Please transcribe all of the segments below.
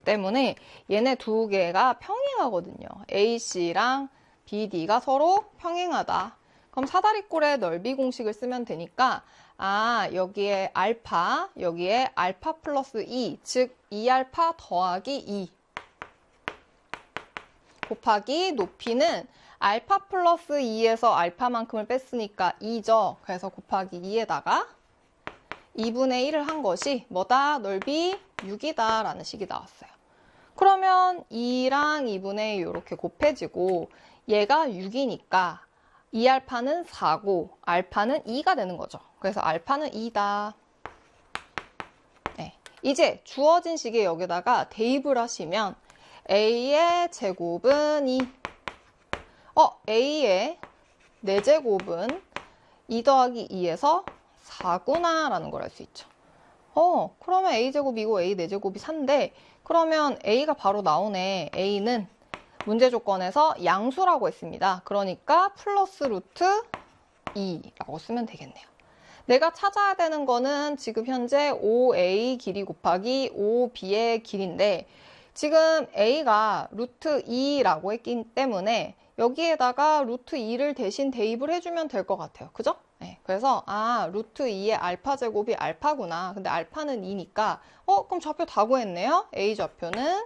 때문에 얘네 두 개가 평행하거든요. AC랑 BD가 서로 평행하다. 그럼 사다리꼴의 넓이 공식을 쓰면 되니까 여기에 알파, 여기에 알파 플러스 2, 즉 2알파 더하기 2 곱하기 높이는 알파 플러스 2에서 알파만큼을 뺐으니까 2죠. 그래서 곱하기 2에다가 2분의 1을 한 것이 뭐다? 넓이 6이다 라는 식이 나왔어요. 그러면 2랑 2분의 1 이렇게 곱해지고 얘가 6이니까 2알파는 4고 알파는 2가 되는 거죠. 그래서 알파는 2다. 네. 이제 주어진 식에 여기다가 대입을 하시면 A의 제곱은 2. A의 4제곱은 2 더하기 2에서 4구나 라는 걸 알 수 있죠. 그러면 A제곱이고 A 4제곱이 4인데 그러면 A가 바로 나오네. A는 문제 조건에서 양수라고 했습니다. 그러니까 플러스 루트 2라고 쓰면 되겠네요. 내가 찾아야 되는 거는 지금 현재 5A 길이 곱하기 5B의 길인데 지금 A가 루트 2라고 했기 때문에 여기에다가 루트 2를 대신 대입을 해주면 될 것 같아요. 그죠? 네, 그래서 루트 2의 알파 제곱이 알파구나. 근데 알파는 2니까 그럼 좌표 다 구했네요. A 좌표는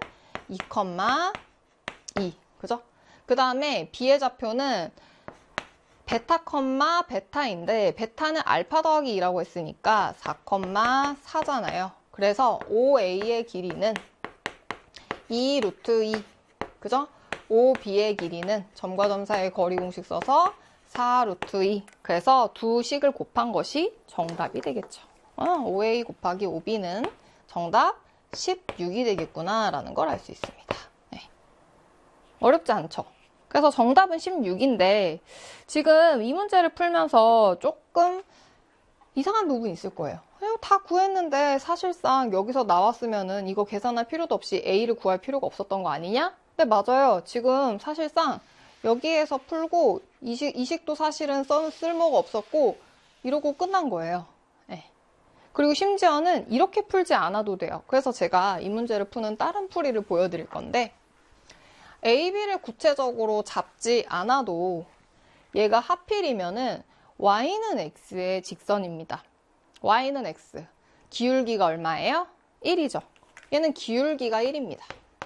2,2 그죠? 그 다음에 B의 좌표는 베타, 베타인데 베타는 알파 더하기 2라고 했으니까 4,4잖아요. 그래서 5A의 길이는 2 루트 2 그죠? 5B의 길이는 점과 점 사이의 거리 공식 써서 4 루트 2 그래서 두 식을 곱한 것이 정답이 되겠죠. 5A 곱하기 5B는 정답 16이 되겠구나 라는 걸 알 수 있습니다. 네. 어렵지 않죠? 그래서 정답은 16인데 지금 이 문제를 풀면서 조금 이상한 부분이 있을 거예요. 다 구했는데 사실상 여기서 나왔으면은 이거 계산할 필요도 없이 A를 구할 필요가 없었던 거 아니냐? 네, 맞아요. 지금 사실상 여기에서 풀고 이 식도 사실은 쓸모가 없었고 이러고 끝난 거예요. 네. 그리고 심지어는 이렇게 풀지 않아도 돼요. 그래서 제가 이 문제를 푸는 다른 풀이를 보여드릴 건데 A, B를 구체적으로 잡지 않아도 얘가 하필이면은 Y는 X의 직선입니다. Y는 X. 기울기가 얼마예요? 1이죠. 얘는 기울기가 1입니다.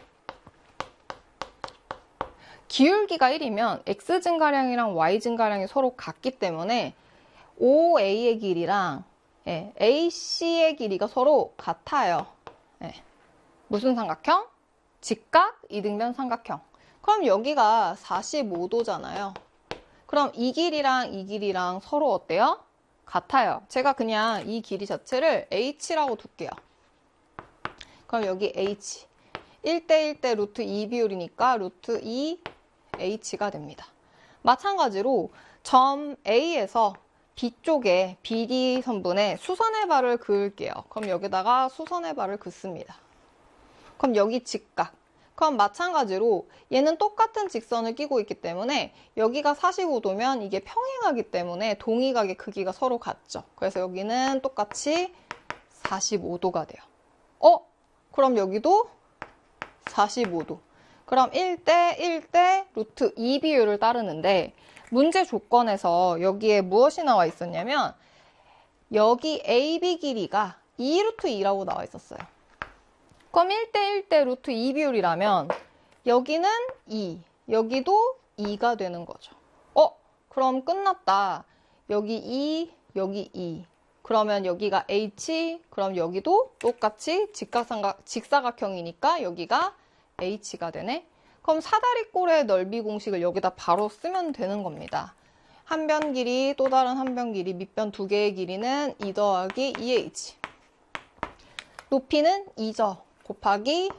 기울기가 1이면 X 증가량이랑 Y 증가량이 서로 같기 때문에 OA의 길이랑 AC의 길이가 서로 같아요. 무슨 삼각형? 직각 이등변 삼각형. 그럼 여기가 45도잖아요. 그럼 이 길이랑 서로 어때요? 같아요. 제가 그냥 이 길이 자체를 H라고 둘게요. 그럼 여기 H. 1대1대 루트 2 비율이니까 루트 2H가 됩니다. 마찬가지로 점 A에서 B쪽에 BD 선분에 수선의 발을 그을게요. 그럼 여기다가 수선의 발을 긋습니다. 그럼 여기 직각. 그럼 마찬가지로 얘는 똑같은 직선을 끼고 있기 때문에 여기가 45도면 이게 평행하기 때문에 동위각의 크기가 서로 같죠. 그래서 여기는 똑같이 45도가 돼요. 그럼 여기도 45도. 그럼 1대1대 루트 2 비율을 따르는데 문제 조건에서 여기에 무엇이 나와 있었냐면 여기 AB 길이가 2 루트 2라고 나와 있었어요. 그럼 1대1대 루트 2 비율이라면 여기는 2, 여기도 2가 되는 거죠. 그럼 끝났다. 여기 2, 여기 2. 그러면 여기가 H, 그럼 여기도 똑같이 직사각형이니까 여기가 H가 되네. 그럼 사다리꼴의 넓이 공식을 여기다 바로 쓰면 되는 겁니다. 한 변 길이, 또 다른 한 변 길이, 밑변 두 개의 길이는 2 더하기 2H. 높이는 2죠. 곱하기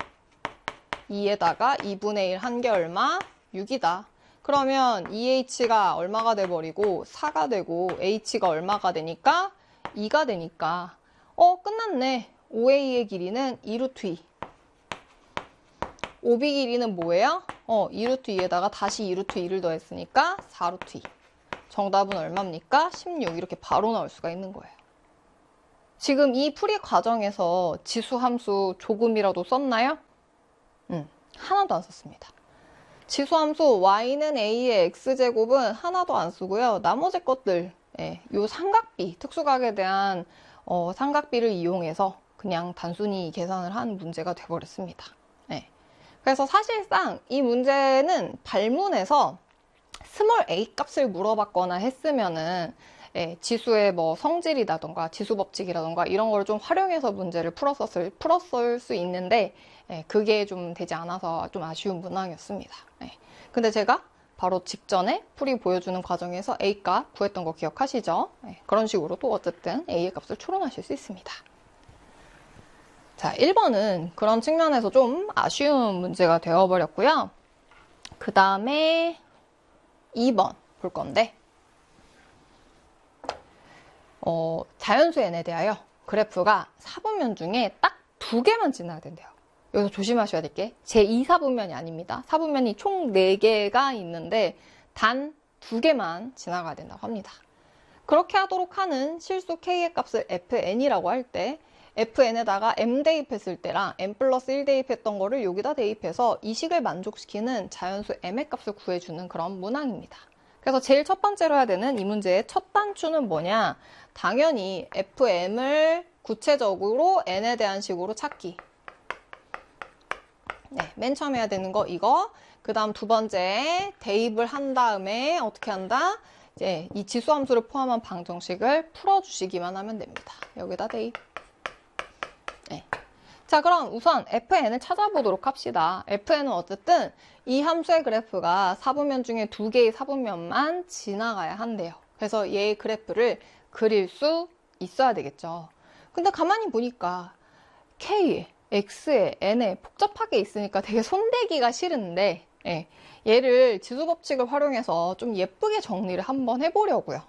2에다가 2분의 1 한 개 얼마? 6이다. 그러면 2H가 얼마가 돼버리고 4가 되고 H가 얼마가 되니까 2가 되니까 끝났네. OA의 길이는 2루트 2. OB 길이는 뭐예요? 2루트 2에다가 다시 2루트 2를 더했으니까 4루트 2. 정답은 얼마입니까? 16. 이렇게 바로 나올 수가 있는 거예요. 지금 이 풀이 과정에서 지수 함수 조금이라도 썼나요? 하나도 안 썼습니다. 지수 함수 y는 a의 x제곱은 하나도 안 쓰고요. 나머지 것들, 요 삼각비, 특수각에 대한 삼각비를 이용해서 그냥 단순히 계산을 한 문제가 돼버렸습니다. 그래서 사실상 이 문제는 발문에서 스몰 a 값을 물어봤거나 했으면은 지수의 뭐 성질이라던가 지수 법칙이라던가 이런 걸 좀 활용해서 문제를 풀었을 수 있는데 그게 좀 되지 않아서 좀 아쉬운 문항이었습니다. 근데 제가 바로 직전에 풀이 보여주는 과정에서 a 값 구했던 거 기억하시죠? 그런 식으로 또 어쨌든 a의 값을 추론하실 수 있습니다. 자, 1번은 그런 측면에서 좀 아쉬운 문제가 되어버렸고요. 그 다음에 2번 볼 건데 자연수 n에 대하여 그래프가 4분면 중에 딱 2개만 지나야 된대요. 여기서 조심하셔야 될 게 제2 4분면이 아닙니다. 4분면이 총 4개가 있는데 단 2개만 지나가야 된다고 합니다. 그렇게 하도록 하는 실수 k의 값을 fn이라고 할 때 fn에다가 m 대입했을 때랑 m 플러스 1 대입했던 거를 여기다 대입해서 이 식을 만족시키는 자연수 m의 값을 구해주는 그런 문항입니다. 그래서 제일 첫 번째로 해야 되는 이 문제의 첫 단추는 뭐냐? 당연히 fm을 구체적으로 n에 대한 식으로 찾기. 맨 처음 해야 되는 거 이거. 그 다음 두 번째 대입을 한 다음에 어떻게 한다? 이제 이 지수함수를 포함한 방정식을 풀어주시기만 하면 됩니다. 여기다 대입. 자, 그럼 우선 fn을 찾아보도록 합시다. fn은 어쨌든 이 함수의 그래프가 4분면 중에 2개의 4분면만 지나가야 한대요. 그래서 얘의 그래프를 그릴 수 있어야 되겠죠. 근데 가만히 보니까 k에, x에, n에 복잡하게 있으니까 되게 손대기가 싫은데 얘를 지수법칙을 활용해서 좀 예쁘게 정리를 한번 해보려고요.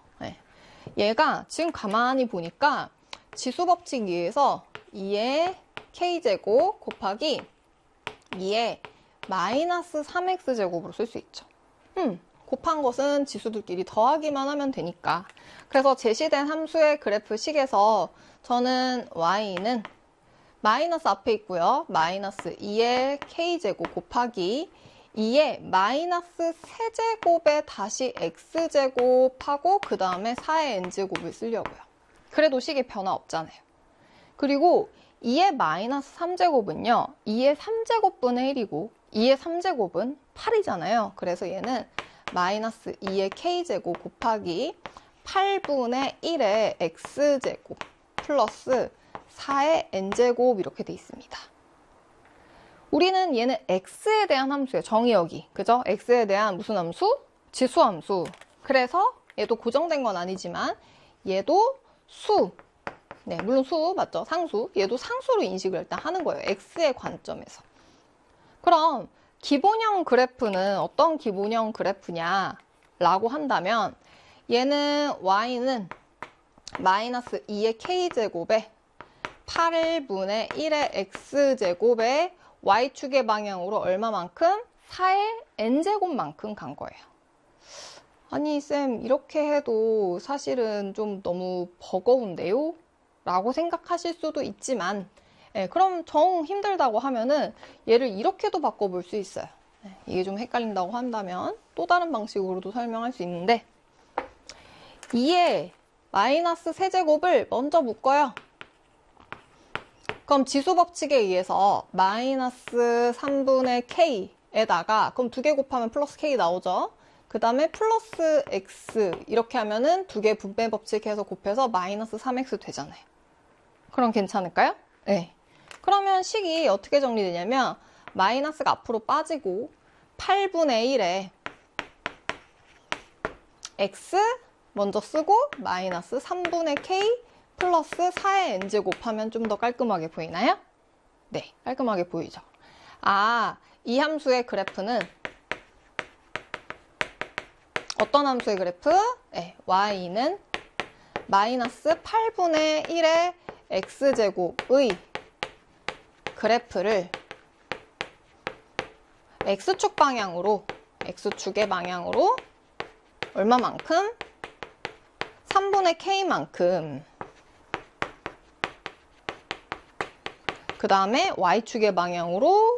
얘가 지금 가만히 보니까 지수법칙 위에서 2의 k제곱 곱하기 2의 마이너스 3x제곱으로 쓸 수 있죠. 곱한 것은 지수들끼리 더하기만 하면 되니까. 그래서 제시된 함수의 그래프 식에서 저는 y는 마이너스 앞에 있고요. 마이너스 2의 k제곱 곱하기 2의 마이너스 세제곱에 다시 x제곱하고 그 다음에 4의 n제곱을 쓰려고요. 그래도 식이 변화 없잖아요. 그리고 2의 마이너스 3제곱은요. 2의 3제곱분의 1이고 2의 3제곱은 8이잖아요. 그래서 얘는 마이너스 2의 k제곱 곱하기 8분의 1의 x제곱 플러스 4의 n제곱 이렇게 돼 있습니다. 우리는 얘는 x에 대한 함수예요. 정의 여기. 그죠? x에 대한 무슨 함수? 지수함수. 그래서 얘도 고정된 건 아니지만 얘도 수. 물론 수 맞죠? 상수. 얘도 상수로 인식을 일단 하는 거예요. x의 관점에서. 그럼 기본형 그래프는 어떤 기본형 그래프냐 라고 한다면 얘는 y는 마이너스 2의 k제곱에 8분의 1의 x제곱에 y축의 방향으로 얼마만큼? 4의 n제곱만큼 간 거예요. 아니 쌤 이렇게 해도 사실은 좀 너무 버거운데요? 라고 생각하실 수도 있지만 그럼 정 힘들다고 하면은 얘를 이렇게도 바꿔볼 수 있어요. 이게 좀 헷갈린다고 한다면 또 다른 방식으로도 설명할 수 있는데 2의 마이너스 세제곱을 먼저 묶어요. 그럼 지수법칙에 의해서 마이너스 3분의 k에다가 그럼 2개 곱하면 플러스 k 나오죠. 그 다음에 플러스 x 이렇게 하면은 2개 분배 법칙해서 곱해서 마이너스 3x 되잖아요. 그럼 괜찮을까요? 네. 그러면 식이 어떻게 정리되냐면 마이너스가 앞으로 빠지고 8분의 1에 x 먼저 쓰고 마이너스 3분의 k 플러스 4의 n제곱 하면 좀 더 깔끔하게 보이나요? 네, 깔끔하게 보이죠. 이 함수의 그래프는 어떤 함수의 그래프? y는 마이너스 8분의 1의 x제곱의 그래프를 x축 방향으로, x축의 방향으로 얼마만큼? 3분의 k만큼 그 다음에 Y축의 방향으로